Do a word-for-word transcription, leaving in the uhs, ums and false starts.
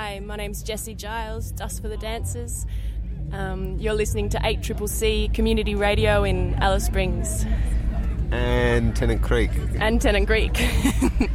Hi, my name's Jessie Giles, Dust for the Dancers. Um, you're listening to eight C C C Community Radio in Alice Springs. And Tennant Creek. And Tennant Creek.